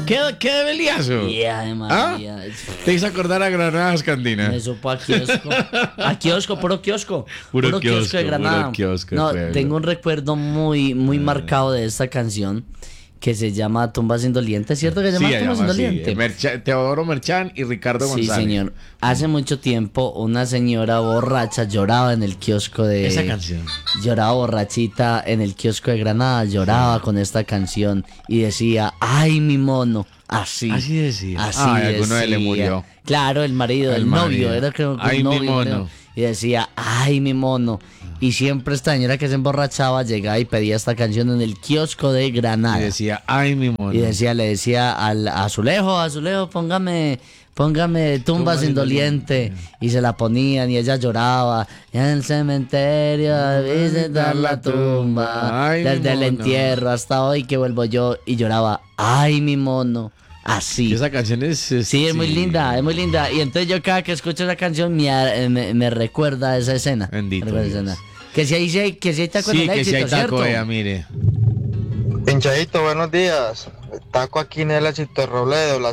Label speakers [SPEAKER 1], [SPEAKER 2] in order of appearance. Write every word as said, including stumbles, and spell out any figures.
[SPEAKER 1] ¿Qué, qué de Beliazo?
[SPEAKER 2] Y además,
[SPEAKER 1] ¿Ah? Te hizo acordar a Granadas Cantina.
[SPEAKER 2] me supo a kiosco. A kiosco, puro kiosco.
[SPEAKER 1] Puro kiosco,
[SPEAKER 2] de Granada.
[SPEAKER 1] puro kiosco,
[SPEAKER 2] no,
[SPEAKER 1] pueblo.
[SPEAKER 2] tengo un recuerdo muy, muy marcado de esta canción que se llama Tumba sin doliente. ¿Es cierto que se llama
[SPEAKER 1] Sí,
[SPEAKER 2] Tumba sin
[SPEAKER 1] además, sí.
[SPEAKER 2] doliente?
[SPEAKER 1] Mercha- Teodoro Merchán y Ricardo
[SPEAKER 2] Sí,
[SPEAKER 1] González.
[SPEAKER 2] señor. Hace mucho tiempo una señora borracha lloraba en el kiosco de...
[SPEAKER 1] Esa canción.
[SPEAKER 2] Lloraba borrachita en el kiosco de Granada, lloraba sí. con esta canción y decía, ¡ay, mi mono! Así.
[SPEAKER 1] Así decía.
[SPEAKER 2] Así
[SPEAKER 1] Ay,
[SPEAKER 2] decía.
[SPEAKER 1] alguno de él le murió.
[SPEAKER 2] Claro, el marido, el,
[SPEAKER 1] el
[SPEAKER 2] novio,
[SPEAKER 1] marido.
[SPEAKER 2] era creo que
[SPEAKER 1] Ay,
[SPEAKER 2] un novio.
[SPEAKER 1] mi mono.
[SPEAKER 2] Creo, y decía, ¡ay, mi mono! Y siempre esta señora que se emborrachaba llegaba y pedía esta canción en el kiosco de Granada.
[SPEAKER 1] Y decía, ¡ay, mi mono!
[SPEAKER 2] Y decía, le decía al a Azulejo, Azulejo, póngame, póngame tumba, tumba sin doliente. doliente. Y se la ponían y ella lloraba. Y en el cementerio a visitar la tumba. Ay, desde el entierro hasta hoy que vuelvo yo. Y lloraba, ¡ay, mi mono! Así.
[SPEAKER 1] Esa canción es, es
[SPEAKER 2] sí, es
[SPEAKER 1] sí.
[SPEAKER 2] muy linda, es muy linda. Y entonces yo cada que escucho esa canción me, me, me recuerda a esa escena.
[SPEAKER 1] Bendito
[SPEAKER 2] recuerda esa escena. Que si hay, que si hay taco
[SPEAKER 1] sí,
[SPEAKER 2] en el
[SPEAKER 1] que
[SPEAKER 2] éxito,
[SPEAKER 1] si hay taco,
[SPEAKER 2] ¿cierto?
[SPEAKER 1] ella, mire.
[SPEAKER 3] Pinchadito, buenos días. Taco aquí en el éxito de Robledo. La